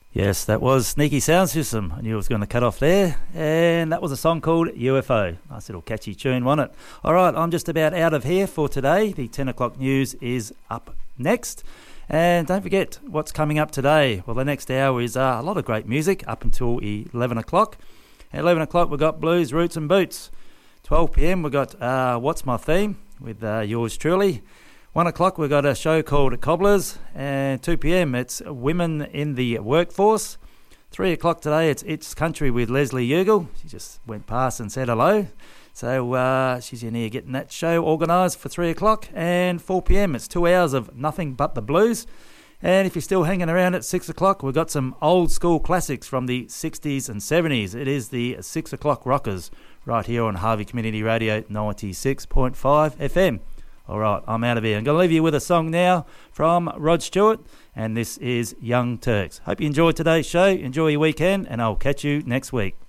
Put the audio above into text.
Yes, that was Sneaky Sound System. I knew it was going to cut off there. And that was a song called UFO. Nice little catchy tune, wasn't it? All right, I'm just about out of here for today. The 10 o'clock news is up next. And don't forget what's coming up today. Well, the next hour is a lot of great music up until 11 o'clock. At 11 o'clock, we've got Blues, Roots and Boots. 12 p.m, we've got What's My Theme with yours truly. 1 o'clock, we've got a show called Cobblers, and 2 p.m, it's Women in the Workforce. 3 o'clock today, it's Country with Leslie Ugle. She just went past and said hello. So she's in here getting that show organised for 3 o'clock. And 4 p.m, it's 2 hours of nothing but the blues. And if you're still hanging around at 6 o'clock, we've got some old school classics from the 60s and 70s. It is the 6 o'clock rockers right here on Harvey Community Radio 96.5 FM. All right, I'm out of here. I'm going to leave you with a song now from Rod Stewart, and this is Young Turks. Hope you enjoyed today's show. Enjoy your weekend, and I'll catch you next week.